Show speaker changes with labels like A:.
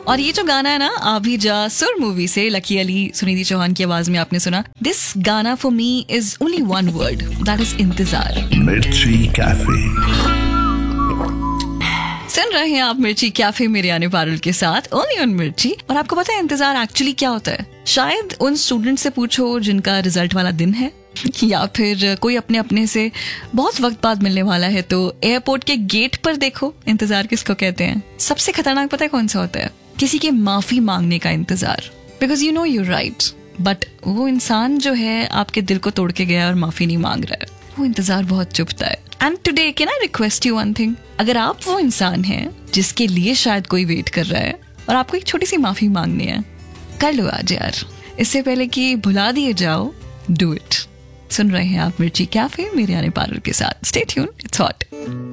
A: और ये जो गाना है ना, आभी जा सुर मूवी से, लकी अली सुनिधि चौहान की आवाज में आपने सुना. दिस गाना for me is only one word, that is इंतजार.
B: मिर्ची कैफे.
A: सुन रहे हैं आप मिर्ची कैफे मेरे यानी पारुल के साथ, ओनली ऑन मिर्ची. और आपको पता है इंतजार एक्चुअली क्या होता है? शायद उन स्टूडेंट से पूछो जिनका रिजल्ट वाला दिन है, या फिर कोई अपने अपने से बहुत वक्त बाद मिलने वाला है, तो एयरपोर्ट के गेट पर देखो इंतजार किसको कहते हैं. सबसे खतरनाक पता है कौन सा होता है? किसी के माफी मांगने का इंतजार. Because you know you right, but वो इंसान जो है आपके दिल को तोड़ के गया और माफी नहीं मांग रहा है, वो इंतजार बहुत चुभता है. And today can I request you one thing? अगर आप वो इंसान हैं जिसके लिए शायद कोई वेट कर रहा है और आपको एक छोटी सी माफी मांगनी है, कर लो आज यार, इससे पहले कि भुला दिए जाओ. Do it. सुन रहे हैं आप मिर्ची कैफे मेरे यानी पारुल के साथ. Stay tuned, it's hot.